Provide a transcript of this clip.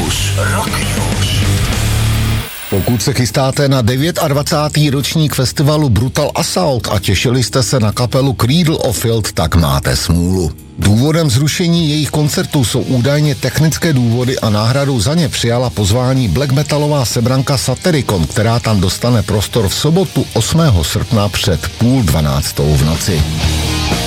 Rock News. Pokud se chystáte na 29. ročník festivalu Brutal Assault a těšili jste se na kapelu Cradle of Filth, tak máte smůlu. Důvodem zrušení jejich koncertů jsou údajně technické důvody a náhradou za ně přijala pozvání black metalová sebranka Satyricon, která tam dostane prostor v sobotu 8. srpna před 11:30 v noci.